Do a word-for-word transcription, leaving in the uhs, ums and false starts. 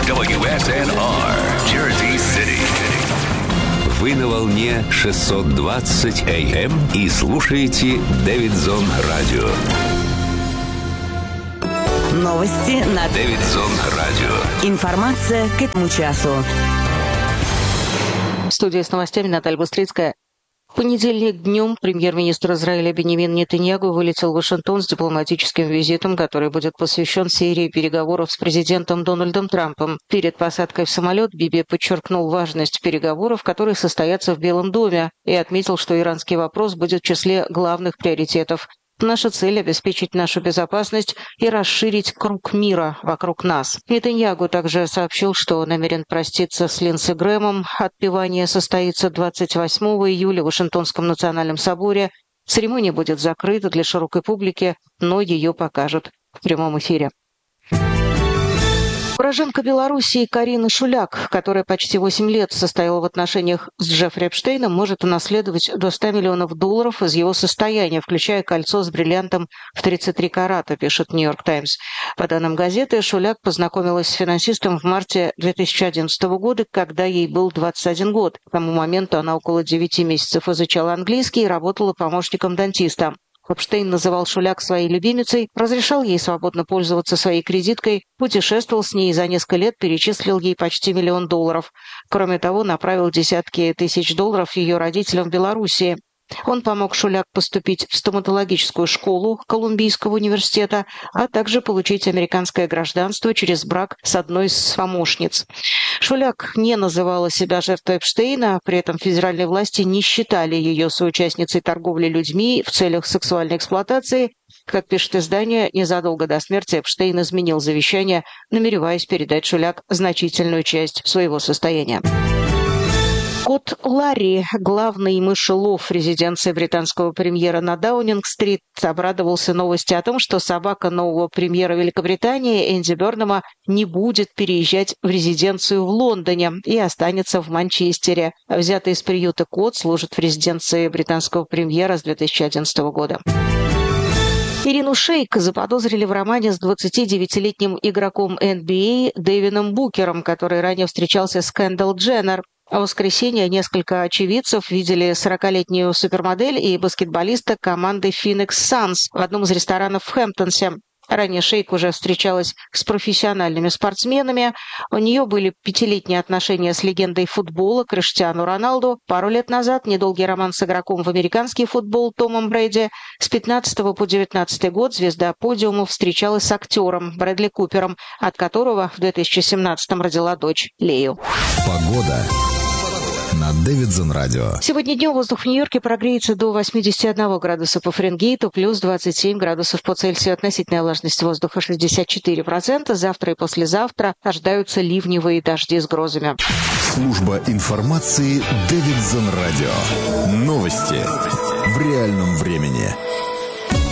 дабл ю эс эн ар, Jersey City. Вы на волне шестьсот двадцать эй эм и слушаете Дэвидсон Радио. Новости на Дэвидсон Радио. Информация к этому часу. В студии с новостями Наталья Бустрицкая. В понедельник днем премьер-министр Израиля Биньямин Нетаньяху вылетел в Вашингтон с дипломатическим визитом, который будет посвящен серии переговоров с президентом Дональдом Трампом. Перед посадкой в самолет Биби подчеркнул важность переговоров, которые состоятся в Белом доме, и отметил, что иранский вопрос будет в числе главных приоритетов. Наша цель – обеспечить нашу безопасность и расширить круг мира вокруг нас. Нетаньяху также сообщил, что намерен проститься с Линдси Грэмом. Отпевание состоится двадцать восьмого июля в Вашингтонском национальном соборе. Церемония будет закрыта для широкой публики, но ее покажут в прямом эфире. Уроженка Белоруссии Карина Шуляк, которая почти восемь лет состояла в отношениях с Джеффри Эпштейном, может унаследовать до ста миллионов долларов из его состояния, включая кольцо с бриллиантом в тридцать три карата, пишет «Нью-Йорк Таймс». По данным газеты, Шуляк познакомилась с финансистом в марте две тысячи одиннадцатого года, когда ей был двадцать один год. К тому моменту она около девяти месяцев изучала английский и работала помощником дантиста. Эпштейн называл Шуляк своей любимицей, разрешал ей свободно пользоваться своей кредиткой, путешествовал с ней и за несколько лет перечислил ей почти миллион долларов. Кроме того, направил десятки тысяч долларов ее родителям в Белоруссии. Он помог Шуляк поступить в стоматологическую школу Колумбийского университета, а также получить американское гражданство через брак с одной из помощниц. Шуляк не называла себя жертвой Эпштейна, при этом федеральные власти не считали ее соучастницей торговли людьми в целях сексуальной эксплуатации. Как пишет издание, незадолго до смерти Эпштейн изменил завещание, намереваясь передать Шуляк значительную часть своего состояния. Кот Ларри, главный мышелов резиденции британского премьера на Даунинг-стрит, обрадовался новости о том, что собака нового премьера Великобритании Энди Бёрнама не будет переезжать в резиденцию в Лондоне и останется в Манчестере. Взятый из приюта кот служит в резиденции британского премьера с две тысячи одиннадцатого года. Ирину Шейк заподозрили в романе с двадцатидевятилетним игроком эн би эй Дэвином Букером, который ранее встречался с Кендалл Дженнер. В воскресенье несколько очевидцев видели сорокалетнюю супермодель и баскетболиста команды Phoenix Suns в одном из ресторанов в Хэмптонсе. Ранее Шейк уже встречалась с профессиональными спортсменами. У нее были пятилетние отношения с легендой футбола Криштиану Роналду. Пару лет назад недолгий роман с игроком в американский футбол Томом Брэди. С пятнадцатого по девятнадцатый год звезда подиума встречалась с актером Брэдли Купером, от которого в две тысячи семнадцатом родила дочь Лею. Погода на Дэвидсон Радио. Сегодня днем воздух в Нью-Йорке прогреется до восьмидесяти одного градуса по Фаренгейту, плюс двадцать семь градусов по Цельсию. Относительная влажность воздуха шестьдесят четыре процента. Завтра и послезавтра ожидаются ливневые дожди с грозами. Служба информации Дэвидсон Радио. Новости в реальном времени.